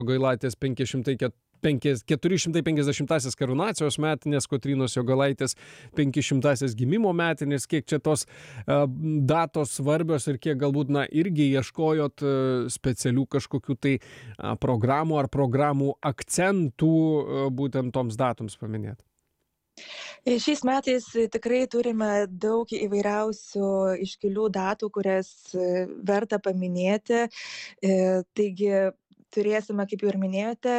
Jogailaitės 450-asias karūnacijos metinės, Kotrynos Jogailaitės 500-asias gimimo metinės, kiek čia tos datos svarbios ir kiek galbūt, na, irgi ieškojot specialių kažkokių tai programų ar programų akcentų būtent toms datoms paminėti? Šiais metais tikrai turime daug įvairiausių iškilių datų, kurias verta paminėti. Taigi turėsime, kaip jau ir minėjote,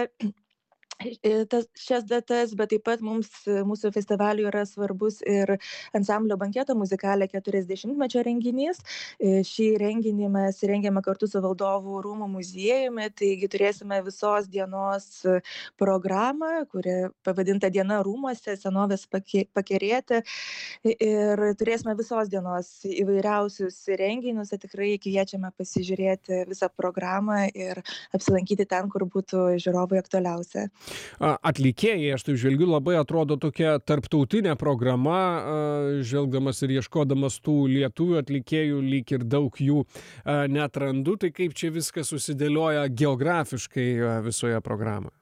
šias datas, bet taip pat mūsų festivaliui yra svarbus ir ansamblio banketo muzikalė 40-mečio renginys. Šį renginį mes rengiame kartu su Valdovų rūmų muziejumi, taigi turėsime visos dienos programą, kuri pavadinta Diena rūmuose, senovės pakerėti. Ir turėsime visos dienos įvairiausius renginius, tikrai kviečiame pasižiūrėti visą programą ir apsilankyti ten, kur būtų žiūrovui aktualiausia. Atlikėjai, aš tai žvelgiu, labai atrodo tokia tarptautinė programa, žvelgdamas ir ieškodamas tų lietuvių atlikėjų, lyg ir daug jų netrandu, tai kaip čia viskas susidėlioja geografiškai visoje programoje?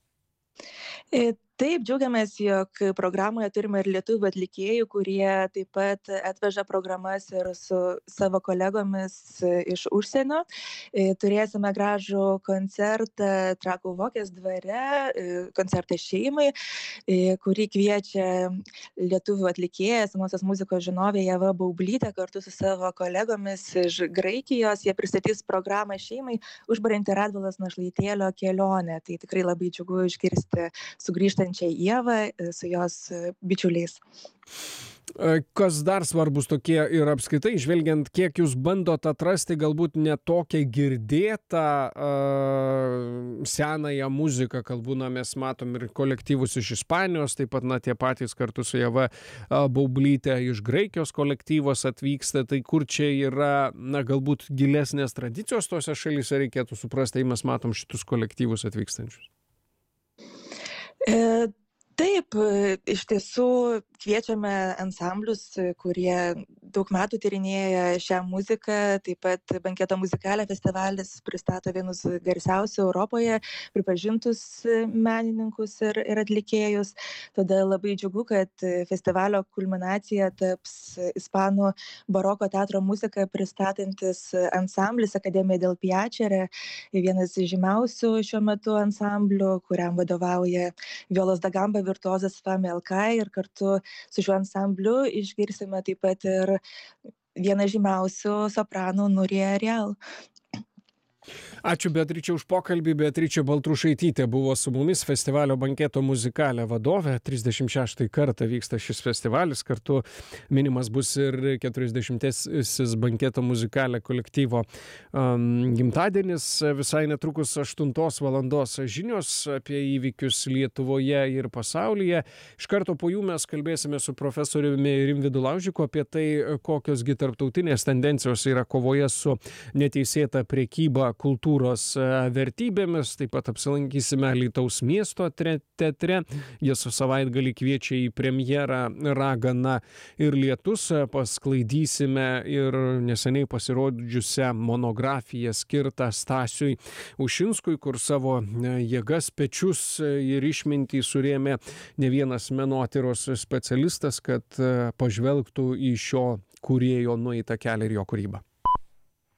Taip, džiaugiamės, jog programoje turime ir lietuvių atlikėjų, kurie taip pat atveža programas ir su savo kolegomis iš užsienio. Turėsime gražų koncertą Trakų Vokės dvare, koncertą šeimai, kurį kviečia lietuvių atlikėja, senosios muzikos žinovė Ieva Baublytė kartu su savo kolegomis iš Graikijos. Jie pristatys programą šeimai Užburianti Radvilos Našlaitėlio kelionė. Tai tikrai labai džiugu išgirsti sugrįžtančią Ievą su jos bičiuliais. Kas dar svarbus tokie ir apskritai, žvelgiant, kiek jūs bandot atrasti galbūt netokią girdėtą senąją muziką, kalbu, na, mes matom ir kolektyvus iš Ispanijos, taip pat, na, tie patys kartu su Ieva Baublytė iš Graikijos kolektyvos atvyksta, tai kur čia yra, na, galbūt gilesnės tradicijos tose šalyse, reikėtų suprasti, tai mes matom šitus kolektyvus atvykstančius. Taip, iš tiesų kviečiame ansamblius, kurie daug metų tyrinėja šią muziką. Taip pat Banketo muzikalė festivalis pristato vienus garsiausių Europoje pripažintus menininkus ir atlikėjus. Todėl labai džiugu, kad festivalio kulminacija taps ispanų baroko teatro muziką pristatantis ansamblis Akademija del Piacere, vienas žymiausių šiuo metu ansamblių, kuriam vadovauja Violos da Gamba virtuozas Fami Elkai, ir kartu su šiuo ansambliu išgirsime taip pat ir vieną žymiausių sopranų Nurija Ariel. Ačiū Beatričė už pokalbį. Beatričė Baltrušaitytė buvo su mumis, festivalio Banketo muzikalė vadovė. 36 kartą vyksta šis festivalis, kartu minimas bus ir 40-asis Banketo muzikalė kolektyvo gimtadienis. Visai netrukus 8 valandos žinios apie įvykius Lietuvoje ir pasaulyje. Iš karto po jų mes kalbėsime su profesoriumi Rimvydu Laužiku apie tai, kokios gi tarptautinės tendencijos yra kovoje su neteisėta prekyba kultūros vertybėmis. Taip pat apsilankysime Alytaus miesto teatre. Jis savaitgalį kviečia į premjerą Ragana ir lietus. Pasklaidysime ir neseniai pasirodžiusią monografiją skirtą Stasiui Ušinskui, kur savo jėgas, pečius ir išmintį surėmė ne vienas menotyros specialistas, kad pažvelgtų į šio kūrėjo nueitą kelią ir jo kūrybą.